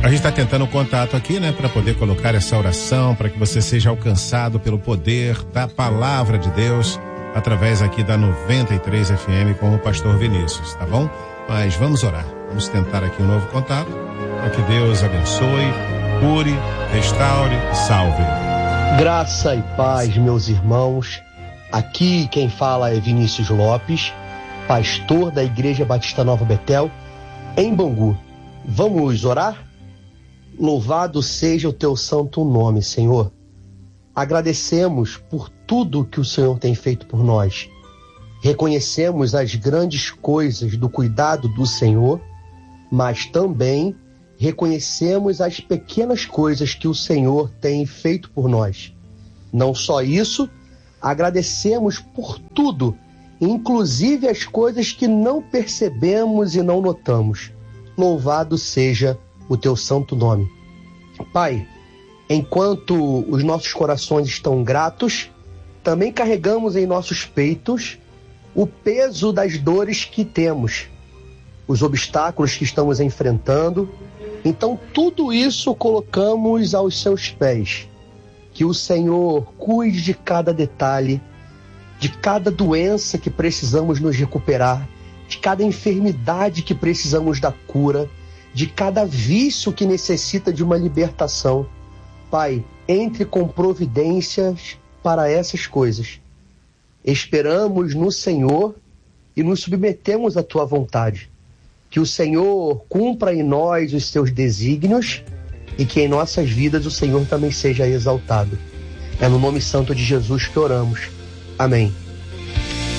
A gente está tentando um contato aqui, né, para poder colocar essa oração, para que você seja alcançado pelo poder da palavra de Deus, através aqui da 93 FM com o pastor Vinícius, tá bom? Mas vamos orar, vamos tentar aqui um novo contato, para que Deus abençoe, cure, restaure e salve. Graça e paz, meus irmãos. Aqui quem fala é Vinícius Lopes, pastor da Igreja Batista Nova Betel, em Bangu. Vamos orar? Louvado seja o teu santo nome, Senhor. Agradecemos por tudo que o Senhor tem feito por nós. Reconhecemos as grandes coisas do cuidado do Senhor, mas também reconhecemos as pequenas coisas que o Senhor tem feito por nós. Não só isso, agradecemos por tudo, inclusive as coisas que não percebemos e não notamos. Louvado seja o teu santo nome. Pai, enquanto os nossos corações estão gratos, também carregamos em nossos peitos o peso das dores que temos, os obstáculos que estamos enfrentando. Então tudo isso colocamos aos seus pés. Que o Senhor cuide de cada detalhe, de cada doença que precisamos nos recuperar, de cada enfermidade que precisamos da cura, de cada vício que necessita de uma libertação. Pai, entre com providências para essas coisas. Esperamos no Senhor e nos submetemos à tua vontade. Que o Senhor cumpra em nós os seus desígnios e que em nossas vidas o Senhor também seja exaltado. É no nome santo de Jesus que oramos. Amém.